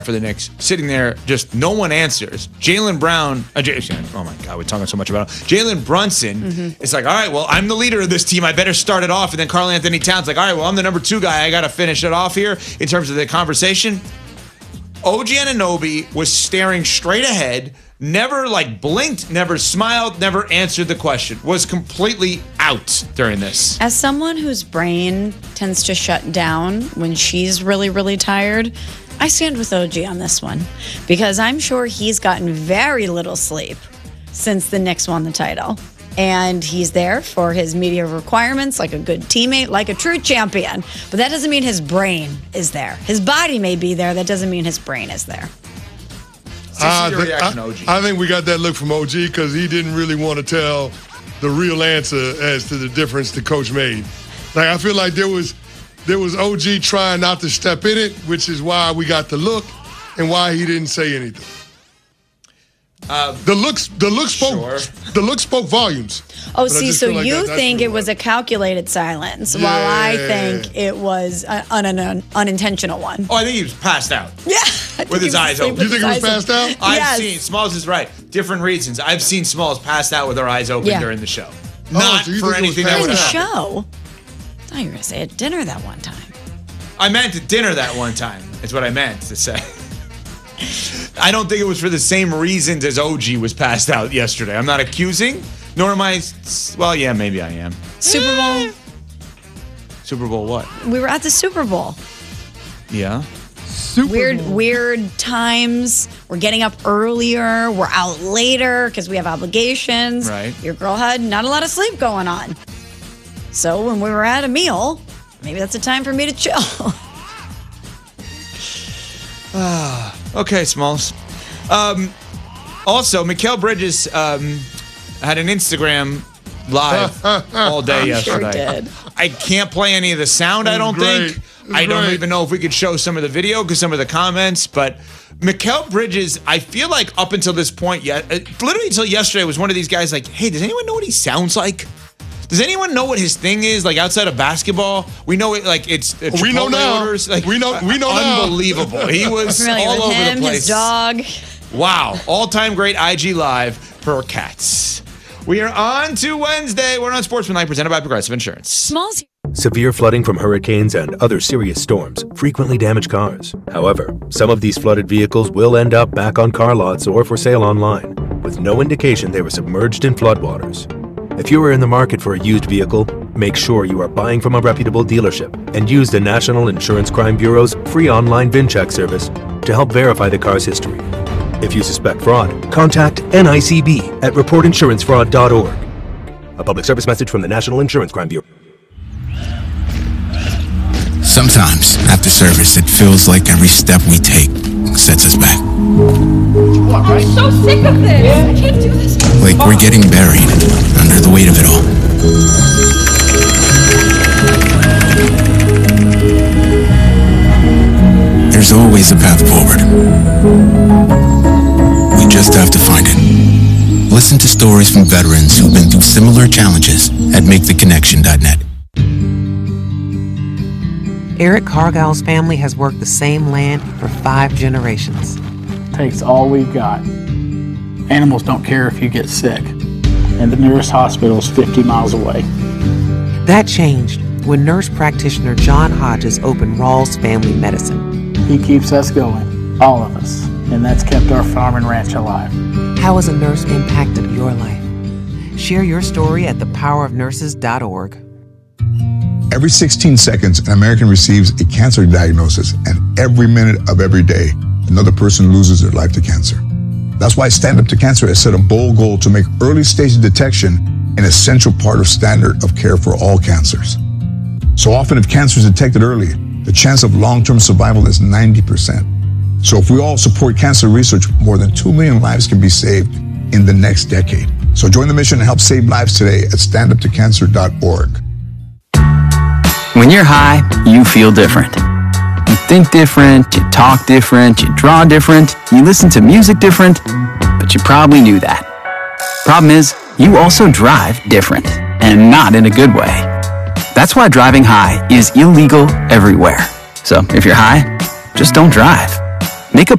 for the Knicks, sitting there, just no one answers. Jaylen Brown, oh my God, we're talking so much about him. Jalen Brunson is like, all right, well, I'm the leader of this team. I better start it off. And then Karl Anthony Towns like, all right, well, I'm the number 2 guy. I got to finish it off here in terms of the conversation. OG Anunoby was staring straight ahead, never blinked, never smiled, never answered the question, was completely out during this. As someone whose brain tends to shut down when she's really, really tired, I stand with OG on this one because I'm sure he's gotten very little sleep since the Knicks won the title. And he's there for his media requirements like a good teammate, like a true champion. But that doesn't mean his brain is there. His body may be there. That doesn't mean his brain is there. I think we got that look from OG because he didn't really want to tell the real answer as to the difference the coach made. I feel like there was OG trying not to step in it, which is why we got the look and why he didn't say anything. The look spoke volumes. Oh, see, so you think it was a calculated silence, while I think it was an unintentional one. Oh, I think he was passed out. Yeah. With his eyes open. You think he was passed out? I've seen, Smalls is right. Different reasons. I've seen Smalls passed out with her eyes open during the show. Not for anything that would happen. Show? I thought you were going to say at dinner that one time. I meant at dinner that one time, is what I meant to say. I don't think it was for the same reasons as OG was passed out yesterday. I'm not accusing, nor am I. Well, yeah, maybe I am. Super Bowl. Super Bowl what? We were at the Super Bowl. Yeah. Weird times. We're getting up earlier. We're out later because we have obligations. Right. Your girl had not a lot of sleep going on. So when we were at a meal, maybe that's a time for me to chill. Okay, Smalls. Also, Mikal Bridges had an Instagram live all day yesterday. Sure did. I can't play any of the sound, I don't think. I don't even know if we could show some of the video because some of the comments, but Mikal Bridges, I feel like up until this point, literally until yesterday, was one of these guys like, hey, does anyone know what he sounds like? Does anyone know what his thing is? Like outside of basketball, we know it. Like it's we know now. Orders. Like, we know now. Unbelievable. He was all over the place. His dog. Wow, all-time great IG Live per Cats. We are on to Wednesday. We're on Sportsmanlike, presented by Progressive Insurance. Smalls. Severe flooding from hurricanes and other serious storms frequently damage cars. However, some of these flooded vehicles will end up back on car lots or for sale online, with no indication they were submerged in floodwaters. If you are in the market for a used vehicle, make sure you are buying from a reputable dealership and use the National Insurance Crime Bureau's free online VIN check service to help verify the car's history. If you suspect fraud, contact NICB at reportinsurancefraud.org. A public service message from the National Insurance Crime Bureau. Sometimes, after service, it feels like every step we take sets us back. I'm so sick of this. I can't do this. Like we're getting buried under the weight of it all. There's always a path forward. We just have to find it. Listen to stories from veterans who've been through similar challenges at MakeTheConnection.net. Eric Cargill's family has worked the same land for 5 generations. Takes all we've got. Animals don't care if you get sick, and the nearest hospital is 50 miles away. That changed when nurse practitioner John Hodges opened Rawls Family Medicine. He keeps us going, all of us, and that's kept our farm and ranch alive. How has a nurse impacted your life? Share your story at thepowerofnurses.org. Every 16 seconds, an American receives a cancer diagnosis, and every minute of every day, another person loses their life to cancer. That's why Stand Up to Cancer has set a bold goal to make early stage detection an essential part of standard of care for all cancers. So often, if cancer is detected early, the chance of long-term survival is 90%. So if we all support cancer research, more than 2 million lives can be saved in the next decade. So join the mission and help save lives today at standuptocancer.org. When you're high, you feel different. You think different, you talk different, you draw different, you listen to music different, but you probably knew that. Problem is, you also drive different, and not in a good way. That's why driving high is illegal everywhere. So if you're high, just don't drive. Make a